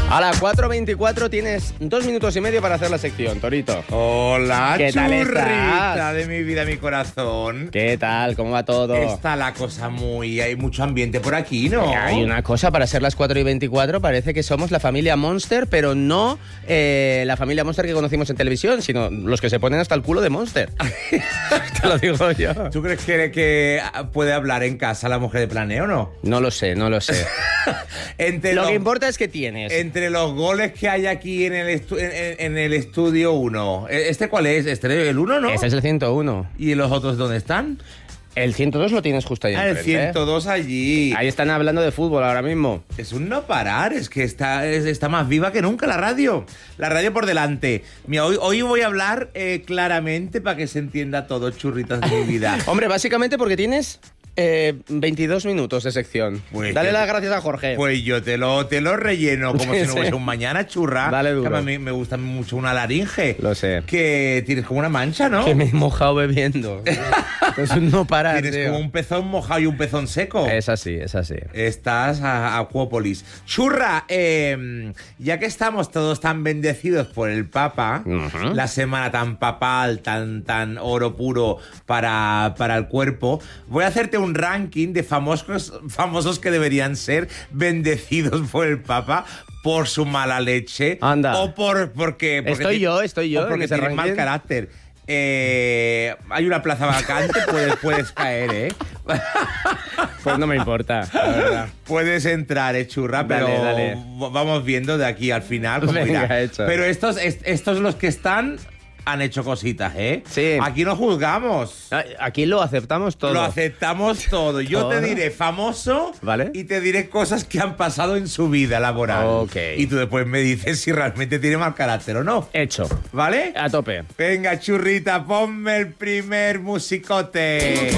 A las 4:24 tienes 2 minutos y medio para hacer la sección, Torito. Hola, ¿Qué tal churrita estás? de mi vida, mi corazón. ¿Qué tal? ¿Cómo va todo? Está la cosa muy... Hay mucho ambiente por aquí, ¿no? Hay una cosa, para ser las 4:24 parece que somos la familia Monster, pero no la familia Monster que conocimos en televisión, sino los que se ponen hasta el culo de Monster. Te lo digo yo. ¿Tú crees que puede hablar en casa la mujer de Planeo o no? No lo sé, no lo sé. Lo que importa es que tienes. Entre los goles que hay aquí en el estudio 1. ¿Este cuál es? ¿Este el 1, no? Ese es el 101. ¿Y los otros dónde están? El 102 lo tienes justo ahí El enfrente, 102 allí. Ahí están hablando de fútbol ahora mismo. Es un no parar, es que está más viva que nunca la radio. La radio por delante. Mira, hoy voy a hablar claramente para que se entienda todo, churritas de mi vida. Hombre, básicamente porque tienes 22 minutos de sección. Pues Dale yo- las gracias a Jorge. Pues yo te lo relleno como si no Sí. fuese un mañana, churra. Dale duro. Que a mí me gusta mucho una laringe. Lo sé. Que tienes como una mancha, ¿no? Que me he mojado bebiendo. Es un no parar, Tienes tío. como un pezón mojado y un pezón seco. Es así, es así. Estás a Acuópolis. Churra, ya que estamos todos tan bendecidos por el Papa, Ujú. la semana tan papal, tan oro puro para el cuerpo, voy a hacerte un ranking de famosos que deberían ser bendecidos por el Papa por su mala leche. Anda. O porque Estoy yo o en porque ese tienen mal ranking. carácter. Hay una plaza vacante, puedes caer, ¿eh? Pues no me importa, la verdad. Puedes entrar, churra, pero Dale. vamos viendo de aquí al final cómo Venga, irá. hecho. Pero estos los que están han hecho cositas, ¿eh? Sí. Aquí no juzgamos. Aquí lo aceptamos todo. Lo aceptamos todo. Yo Todo. te diré famoso, Vale. y te diré cosas que han pasado en su vida laboral. Ok. Y tú después me dices si realmente tiene mal carácter o no. Hecho. ¿Vale? A tope. Venga, churrita, ponme el primer musicote.